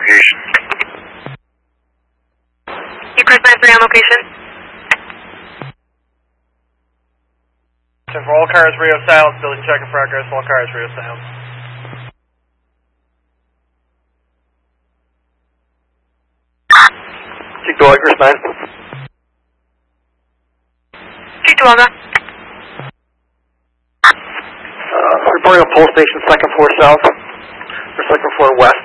location. Equals 9-3 on location. So for all cars, radio silence, building checking progress, all cars, radio silence. Chief Dog, Earth 9. Chief Duaga. Reporting on pole station, second floor south, or second floor west.